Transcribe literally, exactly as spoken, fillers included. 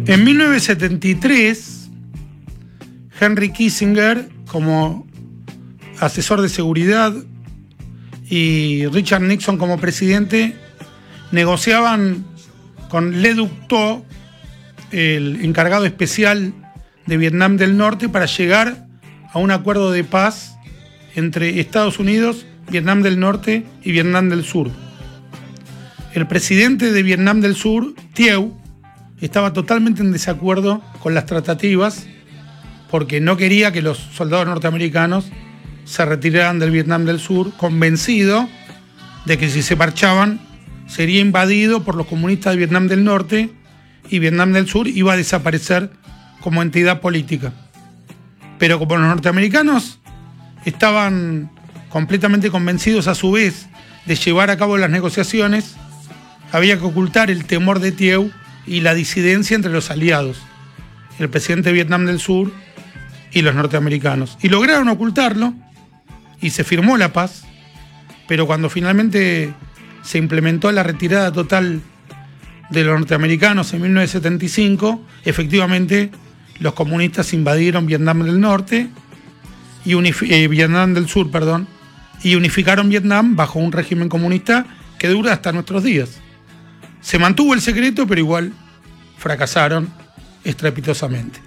En mil novecientos setenta y tres, Henry Kissinger, como asesor de seguridad, y Richard Nixon como presidente, negociaban con Le Duc Tho, el encargado especial de Vietnam del Norte, para llegar a un acuerdo de paz entre Estados Unidos, Vietnam del Norte y Vietnam del Sur. El presidente de Vietnam del Sur, Thieu, estaba totalmente en desacuerdo con las tratativas porque no quería que los soldados norteamericanos se retiraran del Vietnam del Sur, convencido de que si se marchaban sería invadido por los comunistas de Vietnam del Norte y Vietnam del Sur iba a desaparecer como entidad política. Pero como los norteamericanos estaban completamente convencidos a su vez de llevar a cabo las negociaciones, había que ocultar el temor de Thieu y la disidencia entre los aliados, el presidente de Vietnam del Sur y los norteamericanos. Y lograron ocultarlo y se firmó la paz, pero cuando finalmente se implementó la retirada total de los norteamericanos en mil novecientos setenta y cinco, efectivamente los comunistas invadieron Vietnam del Norte y unifi- eh, Vietnam del Sur, perdón, y unificaron Vietnam bajo un régimen comunista que dura hasta nuestros días. Se mantuvo el secreto, pero igual fracasaron estrepitosamente.